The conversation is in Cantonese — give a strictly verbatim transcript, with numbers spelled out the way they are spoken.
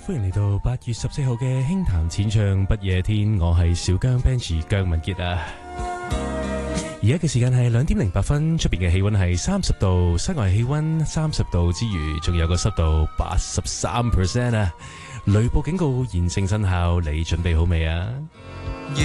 歡迎嚟到八月十四號嘅輕談淺唱不夜天，我係小姜 Benji 姜文傑啊。而家嘅時間係兩點零八分，出邊嘅氣溫係三十度，室外氣溫三十度之餘，仲有個濕度八十三 percent 啊！雷暴警告現正生效，你準備好未啊？